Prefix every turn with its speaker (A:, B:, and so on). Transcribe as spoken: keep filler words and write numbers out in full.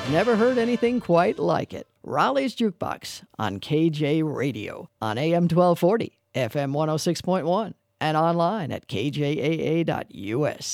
A: Never heard anything quite like it. Raleigh's Jukebox on K J Radio on A M twelve forty, F M one oh six point one, and online at K J A A dot U S.